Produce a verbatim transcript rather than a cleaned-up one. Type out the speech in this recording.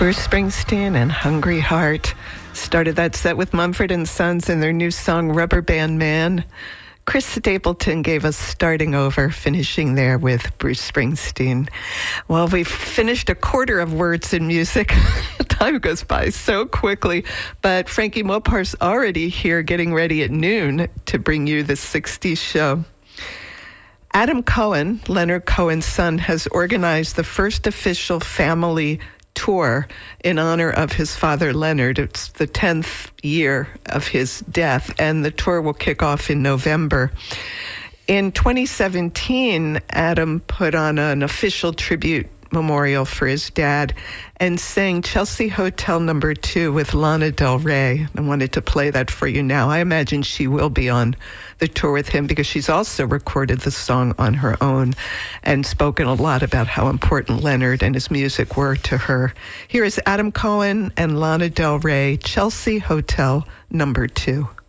Bruce Springsteen and Hungry Heart. Started that set with Mumford and Sons and their new song Rubber Band Man. Chris Stapleton gave us Starting Over, finishing there with Bruce Springsteen. Well, we've finished a quarter of Words in Music. Time goes by so quickly, but Frankie Mopar's already here getting ready at noon to bring you the sixties show. Adam Cohen, Leonard Cohen's son, has organized the first official family tour in honor of his father, Leonard. It's the tenth year of his death, and the tour will kick off in November. In twenty seventeen, Adam put on an official tribute memorial for his dad and sang Chelsea Hotel Number Two with Lana Del Rey. I wanted to play that for you now. I imagine she will be on the tour with him because she's also recorded the song on her own and spoken a lot about how important Leonard and his music were to her. Here is Adam Cohen and Lana Del Rey, Chelsea Hotel Number Two.